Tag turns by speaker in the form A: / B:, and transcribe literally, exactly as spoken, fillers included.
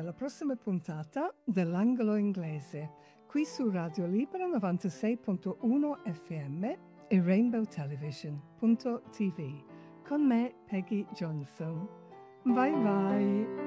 A: per la prossima puntata dell'Angolo Inglese, qui su Radio Libera novantasei punto uno F M e rainbow television punto t v, con me Peggy Johnson. Bye bye!